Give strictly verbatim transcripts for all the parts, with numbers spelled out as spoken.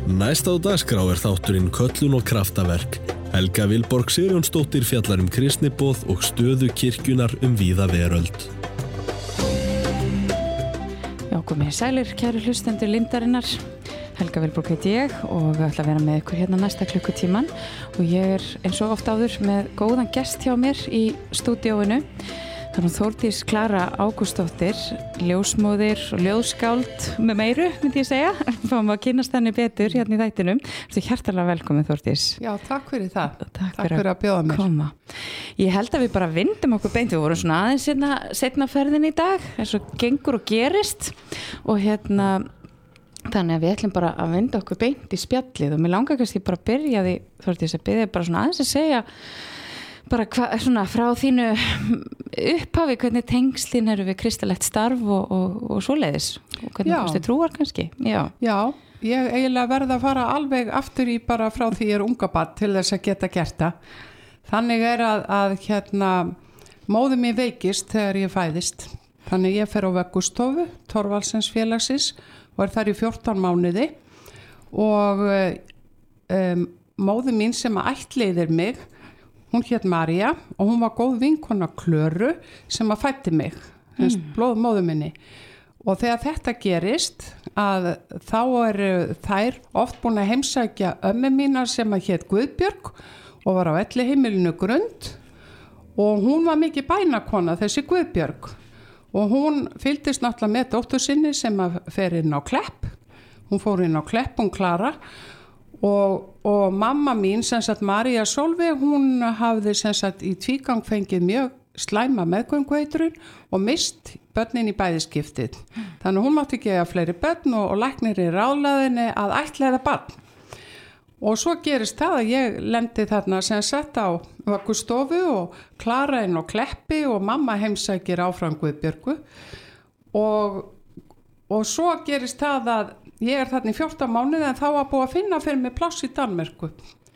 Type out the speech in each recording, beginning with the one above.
Næst á dagskrá er þátturinn Köllun og kraftaverk. Helga Vilborg Sigurjónsdóttir fjallar um kristniboð og stöðu kirkjunar um víða veröld. Já, komið sælir, kæru hlustendur Lindarinnar. Helga Vilborg heiti ég og ætla að vera með ykkur hérna næsta klukkutíman og ég er eins og oft áður með góðan gest hjá mér í stúdíóinu. Það er Þórdís Klara Ágústsdóttir, ljósmóðir og ljóðskáld með meiru, myndi ég segja. Fáum að kynnast henni betur hérna í þættinum. Þú ert hjartanlega velkomin, Þórdís. Já, takk fyrir það. Takk, takk fyrir, fyrir að bjóða mér. Koma. Ég held að við bara vindum okkur beint. Við vorum svona aðeins hérna seinna ferðin í dag, eins og gengur og gerist. Og hérna, þannig að við ætlum bara að vinda okkur beint í spjallið. Og mér langar kannski bara að byrja því, Þórdís, að byrja bara svona aðeins að segja bara hva, svona frá þínu upphafi, hvernig tengslin eru við kristilegt starf og, og, og svoleiðis og hvernig fórstu trúar kannski. Já. Já, ég eiginlega verð að fara alveg aftur í bara frá því ég er unga barn til þess að geta gert það. Þannig er að, að hérna, móðir mér veikist þegar ég fæðist. Þannig ég fer á veggustofu Thorvaldsens félagsins og er þar í fjórtán mánuði og um, móðir mín sem að ættleiðir mig, hún hét María og hún var góð vinkona Klöru sem að fætti mig, mm. blóðmóður minni. Og þegar þetta gerist að þá eru þær oft búin að heimsækja ömmu mína sem að hét Guðbjörg og var á elliheimilinu Grund og hún var mikið bænakona þessi Guðbjörg og hún fylgdist náttúrulega með dóttur sinni sem að fer inn á Klepp. Hún fór inn á Klepp, hún Klara. Og, og mamma mín, sem sagt María Solveig, hún hafði sem sagt í tvígang fengið mjög slæma meðgöngueitrun og mist börnin í bæðiskiptið. Þannig hún mátti ekki eiga fleiri börn og, og læknir í ráðlaðinni að ættleiða barn. Og svo gerist það að ég lendi þarna sem sagt á vaggustofu og Klara inn á Kleppi og mamma heimsækir áfram Guðbjörgu og, og svo gerist það að ég er þarna í fjórtán mánuði en þá var búið að finna fyrir mig pláss í Danmörku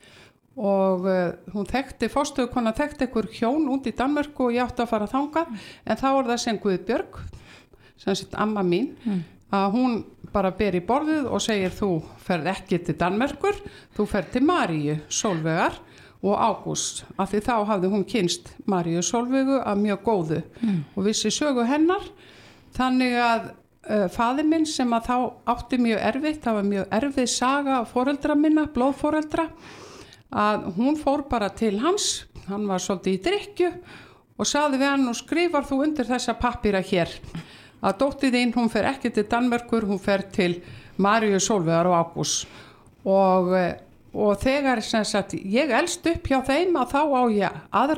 og uh, hún þekkti, forstöðukona þekkti einhver hjón út í Danmörku og ég átti að fara þangað en þá er það sem Guðbjörg, sem sitt amma mín, mm. að hún bara ber í borðið og segir þú ferð ekki til Danmörkur, þú ferð til Maríu Solveigar og Ágúst, af því þá hafði hún kynst Maríu Solveigu að mjög góðu mm. og vissi sögu hennar, þannig að Uh, faðir minn sem að þá átti mjög erfitt, það var mjög erfið saga foreldra minna, blóðforeldra að hún fór bara til hans, hann var svolítið í drykkju og sagði við hann og skrifar þú undir þessa pappíra hér að dóttir þín, hún fer ekki til Danmörkur, hún fer til Maríu Solveigar og Ágúst og, og þegar sem sagt, ég elst upp hjá þeim að þá á ég aðra